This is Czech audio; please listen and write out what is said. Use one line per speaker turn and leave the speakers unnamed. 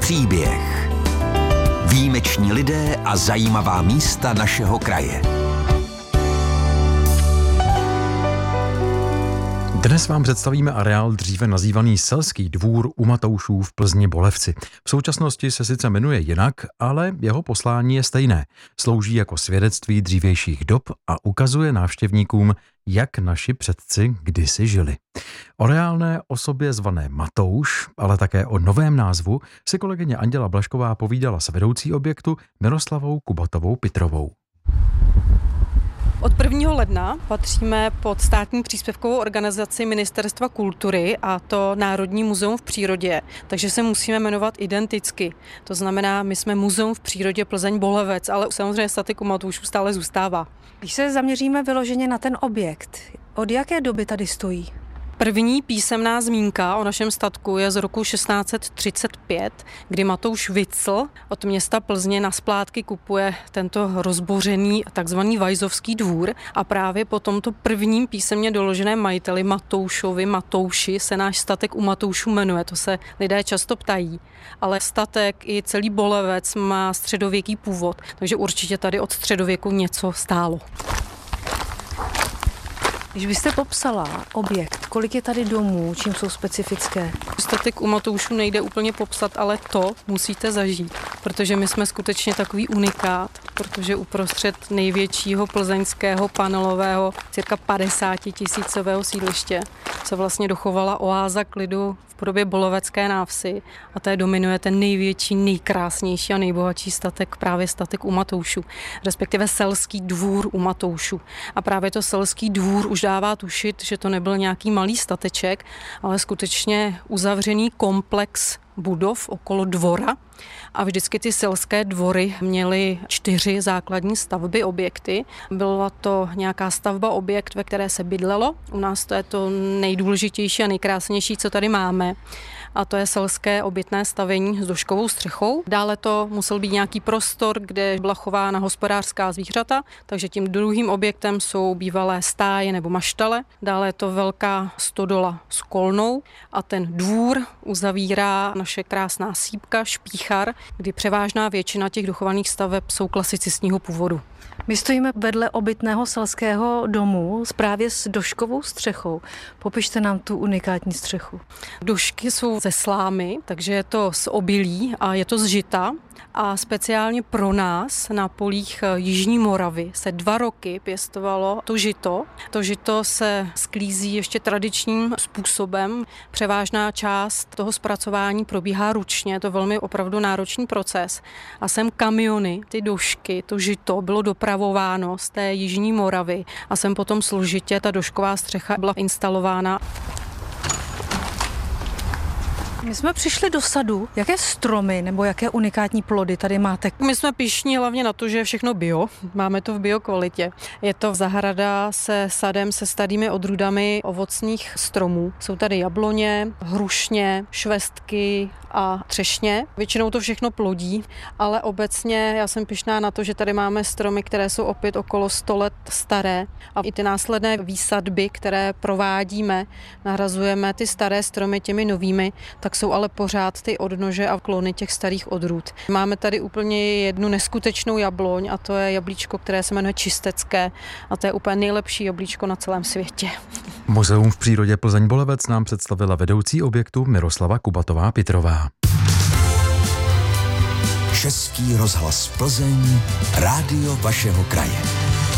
Příběh. Výjimeční lidé a zajímavá místa našeho kraje.
Dnes vám představíme areál dříve nazývaný Selský dvůr u Matoušů v Plzni Bolevci. V současnosti se sice jmenuje jinak, ale jeho poslání je stejné. Slouží jako svědectví dřívějších dob a ukazuje návštěvníkům, jak naši předci kdysi žili. O reálné osobě zvané Matouš, ale také o novém názvu si kolegyně Anděla Blažková povídala s vedoucí objektu Miroslavou Kubatovou-Pitrovou.
Od 1. ledna patříme pod státní příspěvkovou organizaci Ministerstva kultury, a to Národní muzeum v přírodě, takže se musíme jmenovat identicky. To znamená, my jsme Muzeum v přírodě Plzeň Bolevec, ale samozřejmě statek u Matoušů stále zůstává.
Když se zaměříme vyloženě na ten objekt, od jaké doby tady stojí?
První písemná zmínka o našem statku je z roku 1635, kdy Matouš Vicl od města Plzně na splátky kupuje tento rozbořený takzvaný Vajzovský dvůr, a právě po tomto prvním písemně doloženém majiteli Matouši se náš statek u Matoušů jmenuje. To se lidé často ptají, ale statek i celý Bolevec má středověký původ, takže určitě tady od středověku něco stálo.
Když byste popsala objekt, kolik je tady domů, čím jsou specifické?
Statek u Matoušů nejde úplně popsat, ale to musíte zažít, protože my jsme skutečně takový unikát, protože uprostřed největšího plzeňského panelového cirka 50 000 sídliště se vlastně dochovala oáza klidu v podobě Bolevecké návsi, a té dominuje ten největší, nejkrásnější a nejbohatší statek, právě statek u Matoušů, respektive Selský dvůr u Matoušů. A právě to Selský dvůr už dává tušit, že to nebyl nějaký malý stateček, ale skutečně uzavřený komplex budov okolo dvora, a vždycky ty selské dvory měly 4 základní stavby, objekty. Byla to nějaká stavba, objekt, ve které se bydlelo. U nás to je to nejdůležitější a nejkrásnější, co tady máme. A to je selské obytné stavení s doškovou střechou. Dále to musel být nějaký prostor, kde byla chována hospodářská zvířata, takže tím druhým objektem jsou bývalé stáje nebo maštale. Dále je to velká stodola s kolnou a ten dvůr uzavírá naše krásná sýpka, Špíchar, kdy převážná většina těch dochovaných staveb jsou klasicistního původu.
My stojíme vedle obytného selského domu právě s doškovou střechou. Popište nám tu unikátní střechu.
Došky jsou ze slámy, takže je to z obilí a je to z žita. A speciálně pro nás na polích Jižní Moravy se 2 roky pěstovalo to žito. To žito se sklízí ještě tradičním způsobem. Převážná část toho zpracování probíhá ručně, je to velmi opravdu náročný proces. A sem kamiony, ty došky, to žito bylo dopravováno z té Jižní Moravy a sem potom složitě ta došková střecha byla instalována.
My jsme přišli do sadu. Jaké stromy nebo jaké unikátní plody tady máte?
My jsme pyšní hlavně na to, že je všechno bio. Máme to v biokvalitě. Je to zahrada se sadem se starými odrůdami ovocných stromů. Jsou tady jabloně, hrušně, švestky a třešně. Většinou to všechno plodí, ale obecně já jsem pyšná na to, že tady máme stromy, které jsou opět okolo 100 let staré, a i ty následné výsadby, které provádíme, nahrazujeme ty staré stromy těmi novými, tak jsou ale pořád ty odnože a klony těch starých odrůd. Máme tady úplně jednu neskutečnou jabloň, a to je jablíčko, které se jmenuje Čistecké, a to je úplně nejlepší jablíčko na celém světě.
Muzeum v přírodě Plzeň Bolevec nám představila vedoucí objektu Miroslava Kubatová-Pitrová.
Český rozhlas Plzeň, rádio vašeho kraje.